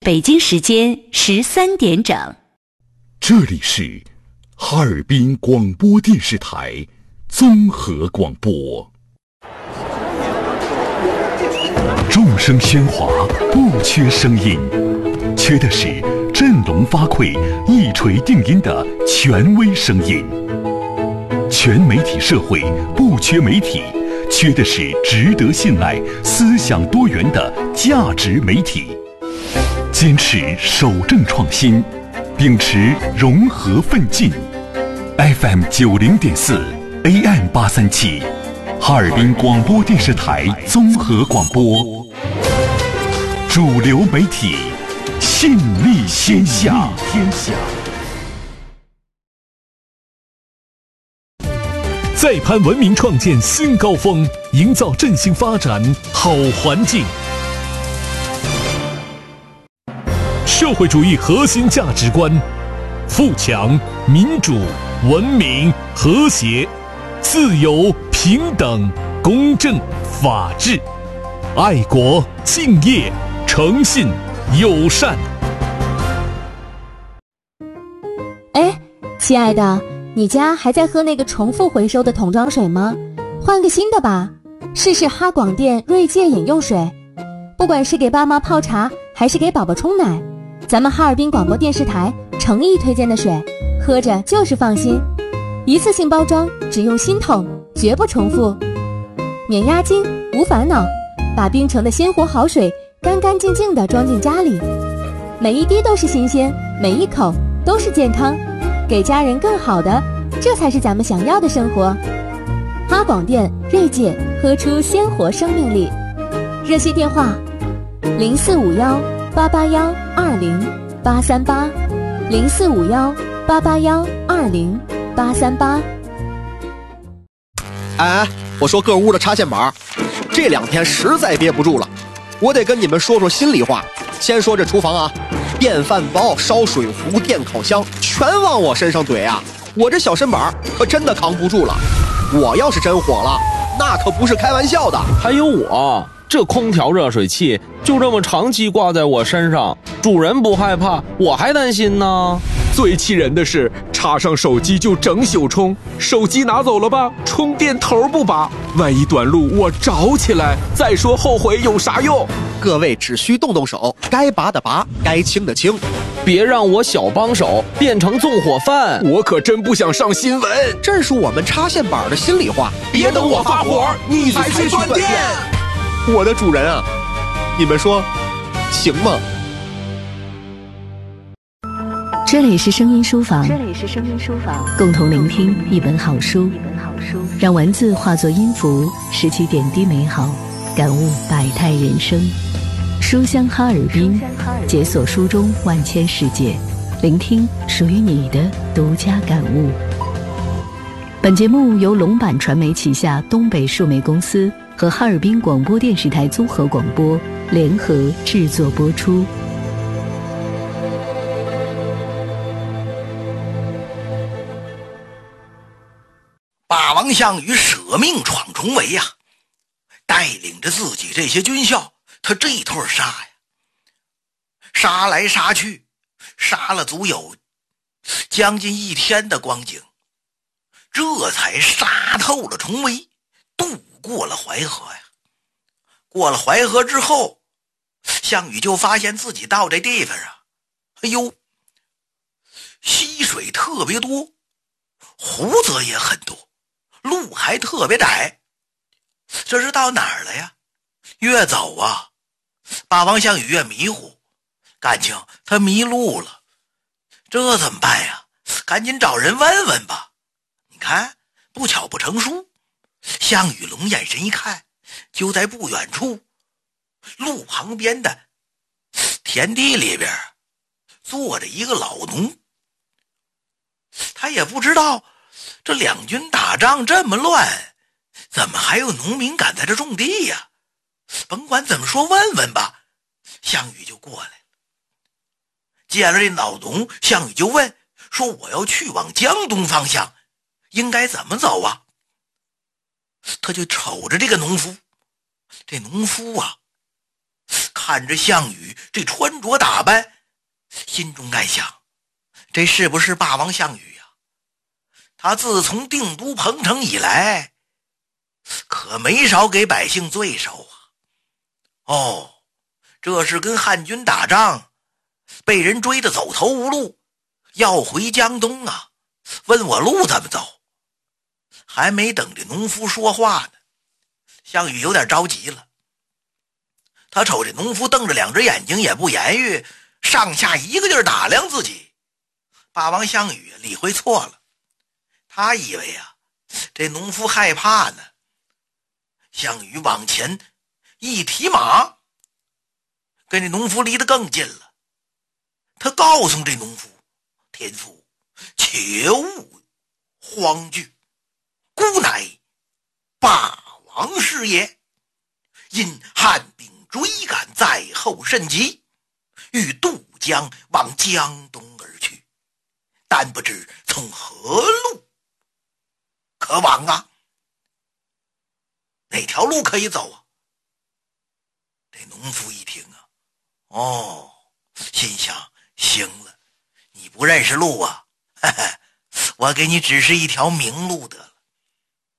北京时间13点整。 这里是哈尔滨广播电视台综合广播。众声喧哗，不缺声音，缺的是振聋发聩、一锤定音的权威声音。全媒体社会不缺媒体，缺的是值得信赖、思想多元的价值媒体。坚持守正创新，秉持融合奋进。FM 90.4 AM 837，哈尔滨广播电视台综合广播，主流媒体，信力天下。 再攀文明创建新高峰，营造振兴发展好环境。社会主义核心价值观：富强、民主、文明、和谐、自由、平等、公正、法治、爱国、敬业、诚信、友善。 哎，亲爱的，你家还在喝那个重复回收的桶装水吗？换个新的吧，试试哈广电锐界饮用水。不管是给爸妈泡茶，还是给宝宝冲奶，咱们哈尔滨广播电视台诚意推荐的水，喝着就是放心。一次性包装，只用新桶，绝不重复，免押金，无烦恼，把冰城的鲜活好水干干净净地装进家里，每一滴都是新鲜，每一口都是健康，给家人更好的，这才是咱们想要的生活。哈广电锐界，喝出鲜活生命力。热线电话0451-881-20838，0451-881-20838。 哎，我说各屋的插线板，这2天实在憋不住了，我得跟你们说说心里话。先说这厨房啊，电饭煲、烧水壶、电烤箱全往我身上怼啊，我这小身板可真的扛不住了。我要是真火了，那可不是开玩笑的。 还有我这空调热水器就这么长期挂在我身上，主人不害怕，我还担心呢。 最气人的是，插上手机就整宿充，手机拿走了吧，充电头不拔，万一短路我着起来，再说后悔有啥用？ 各位只需动动手，该拔的拔，该清的清， 别让我小帮手变成纵火犯， 我可真不想上新闻。 这是我们插线板的心里话， 别等我发火，你才去断电。 我的主人啊，你们说行吗？ 这里是声音书房，共同聆听一本好书，让文字化作音符，拾起点滴美好，感悟百态人生。书香哈尔滨，解锁书中万千世界，聆听属于你的独家感悟。本节目由龙板传媒旗下东北数媒公司和哈尔滨广播电视台综合广播联合制作播出。 霸王项羽舍命闯重围呀，带领着自己这些军校，他这一通杀呀，杀来杀去，杀了足有将近1天的光景，这才杀透了重围，渡过了淮河呀。过了淮河之后，项羽就发现自己到这地方啊，哎呦，溪水特别多，湖则也很多，路还特别窄，这是到哪儿了呀？越走啊，霸王项羽越迷糊，感情他迷路了，这怎么办呀？赶紧找人问问吧。你看，不巧不成书。项羽龙眼神一看，就在不远处路旁边的田地里边坐着一个老农。他也不知道这两军打仗这么乱，怎么还有农民敢在这种地呀？甭管怎么说，问问吧。项羽就过来了，见了这老农，项羽就问说：“我要去往江东方向，应该怎么走啊？”他就瞅着这个农夫，这农夫啊，看着项羽这穿着打扮，心中暗想，这是不是霸王项羽呀？他自从定都彭城以来，可没少给百姓罪受啊。哦，这是跟汉军打仗，被人追得走投无路，要回江东啊，问我路怎么走。还没等这农夫说话呢，项羽有点着急了。他瞅这农夫瞪着两只眼睛也不言语，上下一个劲儿打量自己。霸王项羽理会错了，他以为啊，这农夫害怕呢。项羽往前一提马，跟这农夫离得更近了。他告诉这农夫，天父，切勿慌惧，孤乃霸王是也。因汉兵追赶在后甚急，欲渡江往江东而去，但不知从何路可往啊？哪条路可以走啊？这农夫一听啊，哦，心想，行了，你不认识路啊，我给你指示一条明路得了。